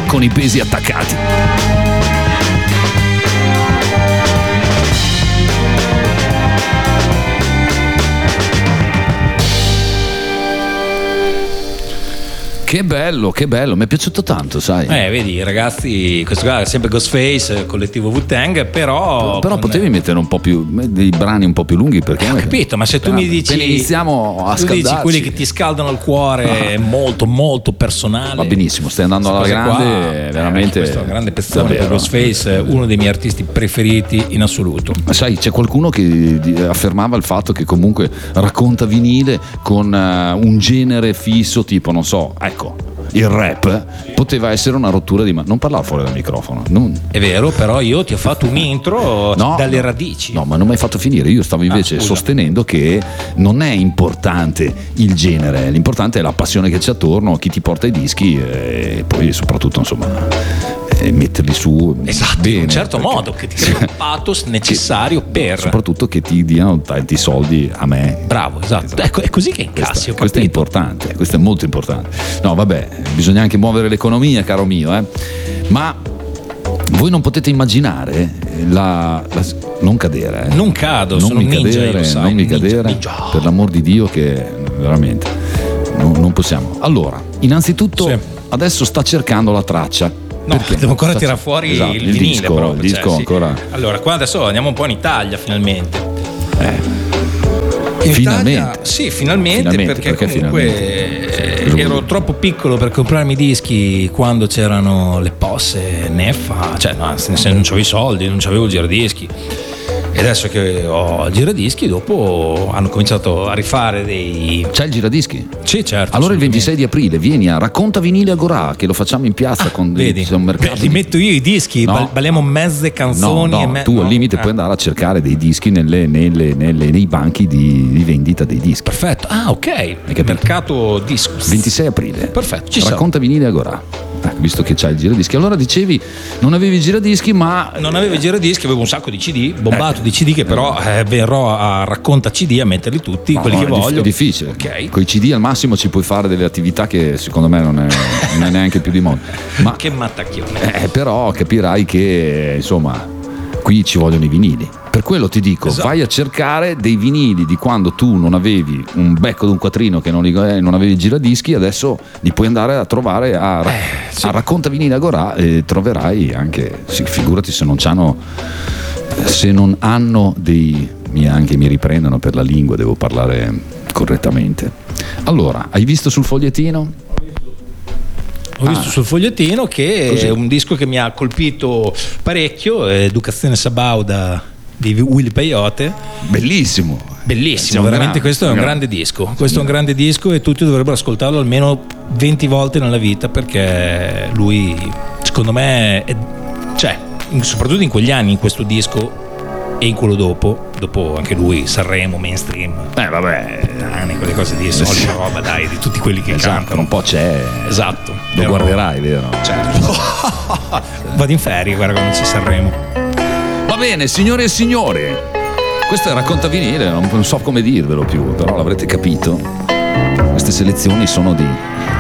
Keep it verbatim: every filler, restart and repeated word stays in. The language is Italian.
con i pesi attaccati. Che bello, che bello, mi è piaciuto tanto, sai. Eh, vedi, ragazzi, questo qua è sempre Ghostface, collettivo Wu-Tang, però... Però con... potevi mettere un po' più, dei brani un po' più lunghi, perché... Eh, ho capito, ma se tu mi dici... Appena iniziamo a tu scaldarci... dici quelli che ti scaldano il cuore, ah. molto, molto personale. Va benissimo, stai andando alla grande, qua, veramente... Eh, questo è un grande pezzone per Ghostface, uno dei miei artisti preferiti in assoluto. Ma sai, c'è qualcuno che affermava il fatto che comunque racconta vinile con uh, un genere fisso, tipo, non so, ecco... il rap poteva essere una rottura di ma non parlare fuori dal microfono, non... è vero, però io ti ho fatto un intro no, dalle no, radici. No, ma non mi hai fatto finire. Io stavo invece ah, sostenendo che non è importante il genere, l'importante è la passione che c'è attorno, chi ti porta i dischi e poi soprattutto insomma e metterli su esatto, bene, in un certo modo che ti crea un pathos necessario che, per soprattutto che ti diano tanti soldi a me. Bravo, esatto, esatto. Ecco, è così che incassi. Questo, questo è importante, questo è molto importante. No, vabbè, bisogna anche muovere l'economia, caro mio, eh. Ma voi non potete immaginare la, la non cadere, eh. Non cado, non sono mi ninja, cadere, io, sai, non mi ninja, cadere, ninja. Per l'amor di Dio, che veramente non, non possiamo. Allora, innanzitutto sì. Adesso sta cercando la traccia. No, perché? devo ancora tirare fuori esatto, il, il vinile disco, proprio, il disco cioè, ancora. Sì. Allora, qua adesso andiamo un po' in Italia finalmente. Eh. In finalmente. Italia, sì, finalmente, finalmente perché, perché comunque finalmente. Eh, ero troppo piccolo per comprarmi i dischi quando c'erano le posse Neffa, cioè no, non c'avevo i soldi, non c'avevo il giradischi. E adesso che ho il giradischi, dopo hanno cominciato a rifare dei... C'è il giradischi? Sì, certo. Allora il ventisei di aprile vieni a Racconta Vinile Agorà, che lo facciamo in piazza ah, con vedi. un mercato. Beh, li metto io i dischi, no. balliamo mezze canzoni. No, no, e me... tu no. al limite eh. puoi andare a cercare dei dischi nelle, nelle, nelle, nei banchi di, di vendita dei dischi. Perfetto, ah ok, mercato discos. ventisei aprile. Perfetto, ci Racconta Vinile Agorà. Eh, visto che c'hai il giradischi, allora dicevi non avevi il giradischi, ma non avevo il giradischi, avevo un sacco di C D bombato eh. di C D che però eh, verrò a Racconta C D a metterli tutti, no, quelli no, che è voglio. È difficile, okay. Con i C D al massimo ci puoi fare delle attività che secondo me non è, non è neanche più di moda. Ma che mattacchione. Eh, però capirai che insomma qui ci vogliono i vinili. Per quello ti dico, esatto. Vai a cercare dei vinili di quando tu non avevi un becco di un quattrino, che non, eh, non avevi il giradischi, adesso li puoi andare a trovare a, eh, sì. a Racconta Vinile Agorà e troverai anche, sì, figurati se non c'hanno, se non hanno dei, mi, anche mi riprendono per la lingua, devo parlare correttamente. Allora, hai visto sul fogliettino? Ho visto ah. sul fogliettino che Così. È un disco che mi ha colpito parecchio, Educazione Sabauda di Willy Peyote. Bellissimo, bellissimo, veramente. Questo è un grande disco. Questo è un grande disco e tutti dovrebbero ascoltarlo almeno venti volte nella vita, perché lui, secondo me, è, cioè, soprattutto in quegli anni, in questo disco e in quello dopo, dopo anche lui Sanremo, mainstream. Eh vabbè, anni, quelle cose di solita roba, dai, di tutti quelli che esatto, cantano. Un po' c'è. Esatto. Lo però, guarderai, vero? Certo. Vado in ferie, guarda, quando c'è Sanremo. Va bene, signore e signori, questo è Racconta Vinile, non, non so come dirvelo più, però l'avrete capito. Queste selezioni sono di